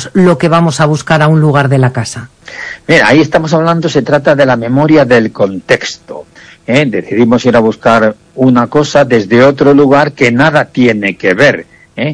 sabemos lo que vamos a buscar a un lugar de la casa? Mira, ahí estamos hablando, se trata de la memoria del contexto. Decidimos ir a buscar una cosa desde otro lugar que nada tiene que ver.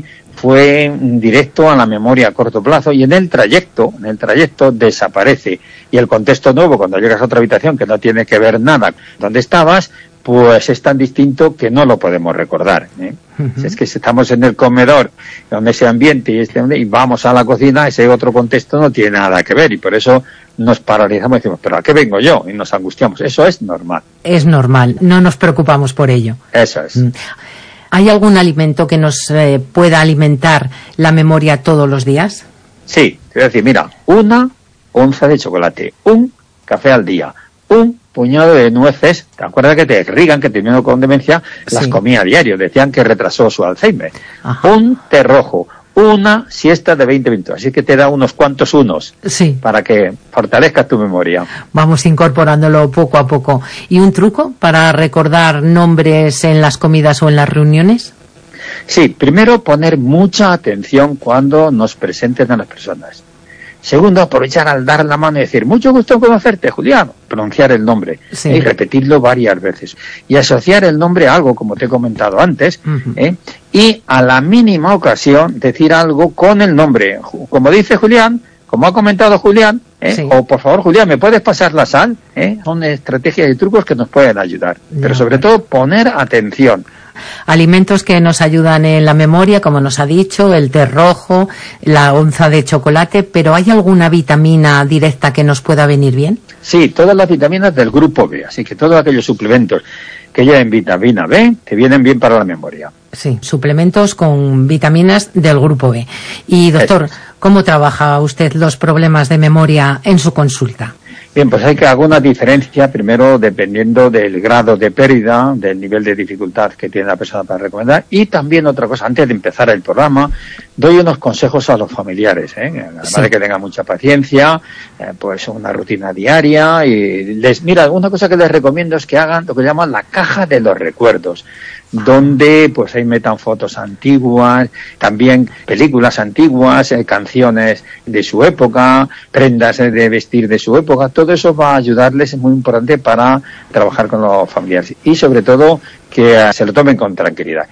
Fue directo a la memoria a corto plazo y en el trayecto desaparece. Y el contexto nuevo, cuando llegas a otra habitación que no tiene que ver nada donde estabas, pues es tan distinto que no lo podemos recordar. Si es que si estamos en el comedor, donde ese ambiente y vamos a la cocina, ese otro contexto no tiene nada que ver y por eso nos paralizamos y decimos, ¿pero a qué vengo yo? Y nos angustiamos. Eso es normal. Es normal, no nos preocupamos por ello. Eso es. ¿Hay algún alimento que nos pueda alimentar la memoria todos los días? Sí, te voy a decir, mira, 1 onza de chocolate, un café al día, un puñado de nueces. ¿Te acuerdas que te Reagan, que terminó con demencia, las comía a diario? Decían que retrasó su Alzheimer. Ajá. Un té rojo, una siesta de 20 minutos. Así que te da unos cuantos unos para que fortalezcas tu memoria. Vamos incorporándolo poco a poco. ¿Y un truco para recordar nombres en las comidas o en las reuniones? Sí, primero poner mucha atención cuando nos presenten a las personas. Segundo, aprovechar al dar la mano y decir, mucho gusto en conocerte, Julián. Pronunciar el nombre y repetirlo varias veces. Y asociar el nombre a algo, como te he comentado antes, y a la mínima ocasión decir algo con el nombre. Como dice Julián, como ha comentado Julián, o por favor, Julián, ¿me puedes pasar la sal? Son estrategias y trucos que nos pueden ayudar. Pero sobre todo, poner atención. Alimentos que nos ayudan en la memoria, como nos ha dicho, el té rojo, la onza de chocolate, pero ¿hay alguna vitamina directa que nos pueda venir bien? Sí, todas las vitaminas del grupo B, así que todos aquellos suplementos que lleven vitamina B te vienen bien para la memoria. Sí, suplementos con vitaminas del grupo B. Y doctor, ¿cómo trabaja usted los problemas de memoria en su consulta? Bien, pues hay que hacer una diferencia, primero dependiendo del grado de pérdida, del nivel de dificultad que tiene la persona para recomendar, y también otra cosa, antes de empezar el programa, doy unos consejos a los familiares, además de que tengan mucha paciencia, pues una rutina diaria, y mira, una cosa que les recomiendo es que hagan lo que llaman la caja de los recuerdos, donde pues ahí metan fotos antiguas, también películas antiguas, canciones de su época, prendas de vestir de su época, todo eso va a ayudarles, es muy importante para trabajar con los familiares y sobre todo que se lo tomen con tranquilidad.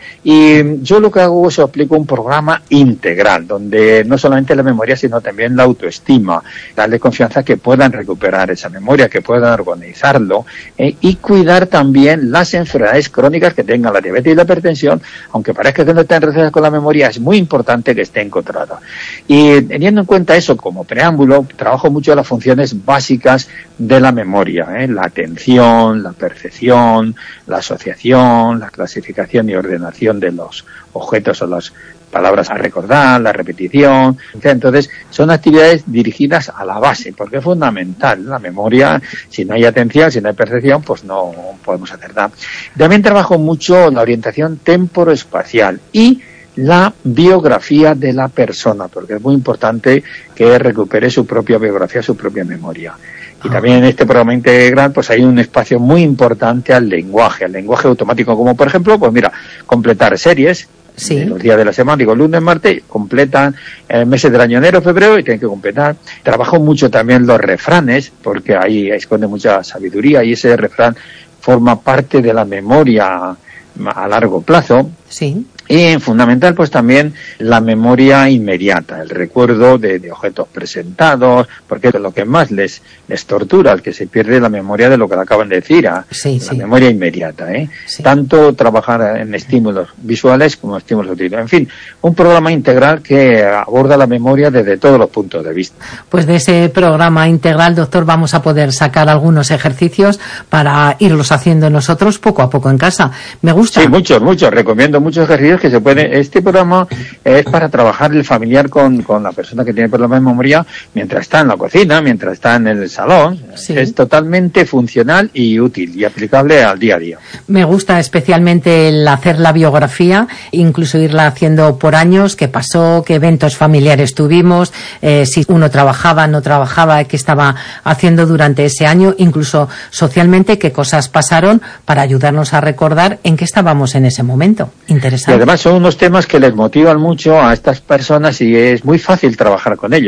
Y yo lo que hago es aplico un programa integral, donde no solamente la memoria, sino también la autoestima, darle confianza que puedan recuperar esa memoria, que puedan organizarlo, y cuidar también las enfermedades crónicas que tengan la diabetes y la hipertensión, aunque parezca que no estén relacionadas con la memoria, es muy importante que esté encontrada. Y teniendo en cuenta eso como preámbulo, trabajo mucho las funciones básicas de la memoria, la atención, la percepción, la asociación, la clasificación y ordenación de los objetos o las palabras a recordar, la repetición. Entonces, son actividades dirigidas a la base, porque es fundamental. La memoria, si no hay atención, si no hay percepción, pues no podemos hacer nada. También trabajo mucho la orientación temporoespacial y la biografía de la persona, porque es muy importante que recupere su propia biografía, su propia memoria. Y también en este programa integral pues hay un espacio muy importante al lenguaje automático, como por ejemplo, pues mira, completar series, los días de la semana, digo lunes, martes, completan meses del año enero, febrero y tienen que completar. Trabajo mucho también los refranes, porque ahí esconde mucha sabiduría y ese refrán forma parte de la memoria a largo plazo. Sí. Y fundamental pues también la memoria inmediata, el recuerdo de objetos presentados, porque es lo que más les tortura, el que se pierde la memoria de lo que le acaban de decir, la memoria inmediata, tanto trabajar en estímulos visuales como estímulos auditivos. En fin, un programa integral que aborda la memoria desde todos los puntos de vista. Pues de ese programa integral, doctor, vamos a poder sacar algunos ejercicios para irlos haciendo nosotros poco a poco en casa. Me gusta. Sí, muchos, recomiendo muchos ejercicios que se pueden. Este programa es para trabajar el familiar con la persona que tiene problemas de memoria mientras está en la cocina, mientras está en el salón. Es totalmente funcional y útil y aplicable al día a día. Me gusta especialmente el hacer la biografía, incluso irla haciendo por años, qué pasó, qué eventos familiares tuvimos, si uno trabajaba, no trabajaba, qué estaba haciendo durante ese año, incluso socialmente qué cosas pasaron para ayudarnos a recordar en qué estábamos en ese momento. Interesante. Y además son unos temas que les motivan mucho a estas personas y es muy fácil trabajar con ellos.